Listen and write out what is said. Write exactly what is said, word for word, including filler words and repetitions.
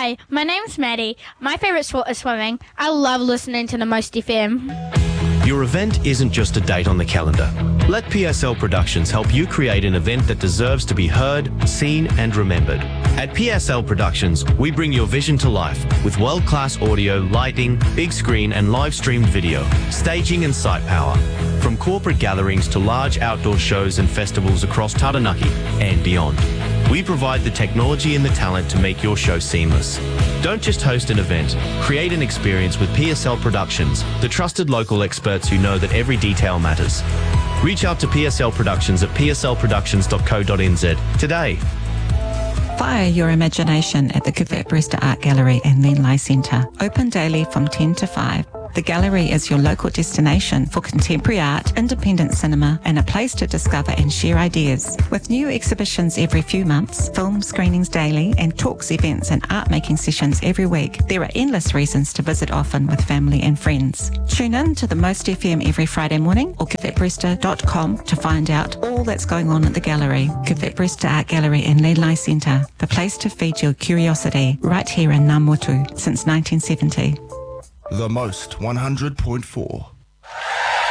Hi, my name's Maddie. My favourite sport is swimming. I love listening to the Most F M. Your event isn't just a date on the calendar. Let P S L Productions help you create an event that deserves to be heard, seen and remembered. At P S L Productions, we bring your vision to life with world-class audio, lighting, big screen and live-streamed video, staging and site power. From corporate gatherings to large outdoor shows and festivals across Taranaki and beyond. We provide the technology and the talent to make your show seamless. Don't just host an event, create an experience with P S L Productions, the trusted local experts who know that every detail matters. Reach out to P S L Productions at p s l productions dot co dot n z today. Fire your imagination at the Kivet Brewster Art Gallery and Lenlai Centre. Open daily from ten to five. The gallery is your local destination for contemporary art, independent cinema, and a place to discover and share ideas. With new exhibitions every few months, film screenings daily, and talks, events, and art-making sessions every week, there are endless reasons to visit often with family and friends. Tune in to the Most F M every Friday morning or kivet brewster dot com to find out all that's going on at the gallery. Kivet Brewster Art Gallery and Lenlai Centre, the place to feed your curiosity, right here in Ngā Motu since nineteen seventy. The Most one hundred point four.